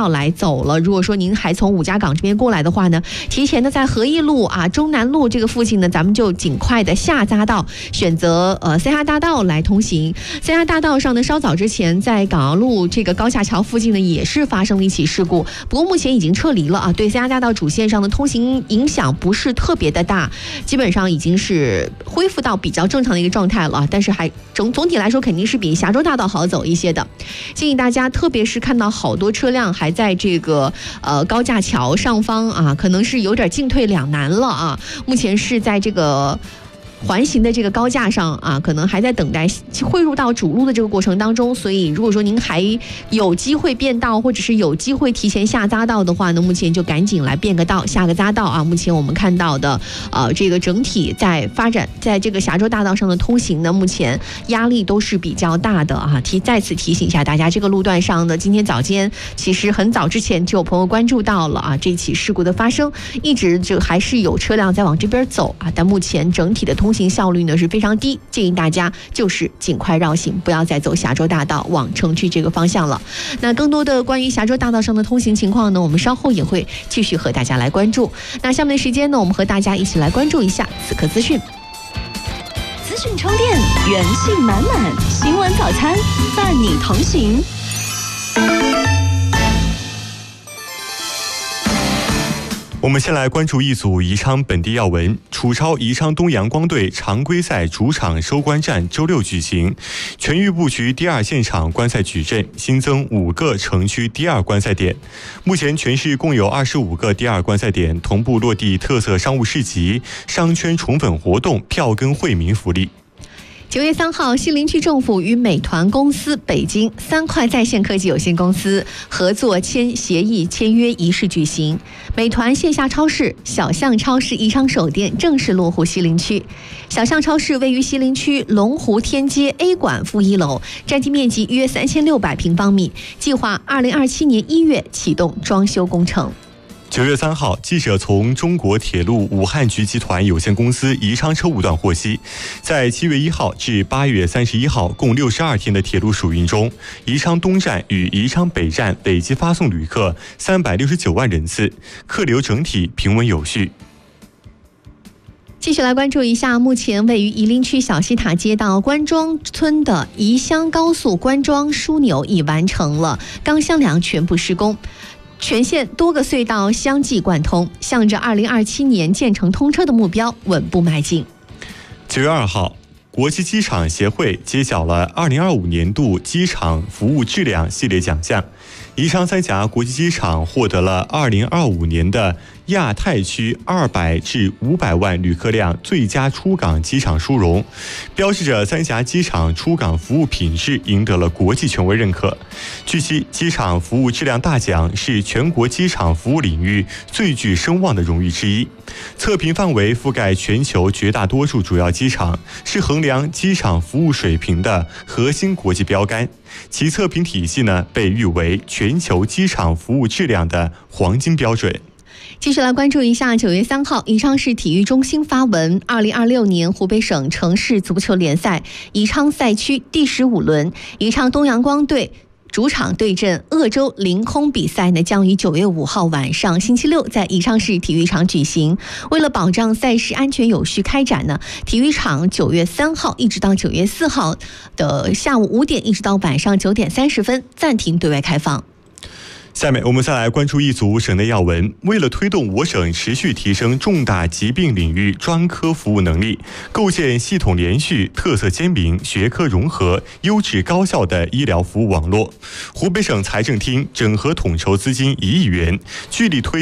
道来走了。如果说您还从五家港这边过来的话呢，提前的在和义路啊、中南路这个附近呢，咱们就尽快的下匝道，选择三峡大道来通行。三峡大道上呢，稍早之前在港澳路这个高架桥附近呢，也是发生了一起事故，不过目前已经撤离了啊，对三峡大道主线上的通行影响不是特别的大，基本上已经是恢复到比较正常的一个状态了，但是还总体来说肯定是比峡州大道好走一些的。建议大家，特别是看到好多车辆还在这个高架桥上方啊，可能是有点进退两难了啊。目前是在这个环形的这个高架上啊，可能还在等待汇入到主路的这个过程当中，所以如果说您还有机会变道，或者是有机会提前下匝道的话呢，目前就赶紧来变个道，下个匝道啊。目前我们看到的这个整体在发展，在这个峡州大道上的通行呢，目前压力都是比较大的啊。再次提醒一下大家，这个路段上呢，今天早间其实很早之前就有朋友关注到了啊，这起事故的发生，一直就还是有车辆在往这边走啊，但目前整体的通行效率呢是非常低，建议大家就是尽快绕行，不要再走峡州大道往城区这个方向了。那更多的关于峡州大道上的通行情况呢，我们稍后也会继续和大家来关注。那下面的时间呢，我们和大家一起来关注一下此刻资讯。 资讯充电，元气满满，新闻早餐伴你同行。 我们先来关注一组宜昌本地要闻。楚超宜昌东阳光队常规赛主场收官战周六举行，全域布局第二现场观赛矩阵，新增5个城区第二观赛点。目前全市共有25个第二观赛点同步落地特色商务市集、商圈宠粉活动、票根惠民福利。 9月3号，西陵区政府与美团公司、北京3块在线科技有限公司合作签协议签约仪式举行。美团线下超市小象超市宜昌首店正式落户西陵区。小象超市位于西陵区龙湖天街 A 馆负1楼，占地面积约3600平方米，计划2027年1月启动装修工程。 9月3号，记者从中国铁路武汉局集团有限公司宜昌车务段获悉，在7月1号至8月31号共62天的铁路暑运中，宜昌东站与宜昌北站累计发送旅客369万人次，客流整体平稳有序。 继续来关注一下，目前位于夷陵区小西塔街道关庄村的宜湘高速关庄枢纽已完成了钢箱梁全部施工，全线多个隧道相继贯通，向着2027年建成通车的目标稳步迈进。 9月2号，国际机场协会揭晓了2025年度机场服务质量系列奖项，宜昌三峡国际机场获得了2025年的亚太区200至500万旅客量最佳出港机场殊荣，标志着三峡机场出港服务品质赢得了国际权威认可。据悉，机场服务质量大奖是全国机场服务领域最具声望的荣誉之一，测评范围覆盖全球绝大多数主要机场，是衡量机场服务水平的核心国际标杆。其测评体系呢，被誉为全球机场服务质量的黄金标准。 继续来关注一下9月3号，宜昌市体育中心发文，2026年湖北省城市足球联赛宜昌赛区第15轮，宜昌东阳光队主场对阵鄂州凌空比赛呢，将于9月5号晚上星期六在宜昌市体育场举行。为了保障赛事安全有序开展呢，体育场9月3号一直到9月4号的下午5点一直到晚上9点30分暂停对外开放。 下面我们再来关注一组省内要闻。为了推动我省持续提升重大疾病领域专科服务能力，构建系统连续、特色鲜明、学科融合、优质高效的医疗服务网络，湖北省财政厅整合统筹资金1亿元，聚力推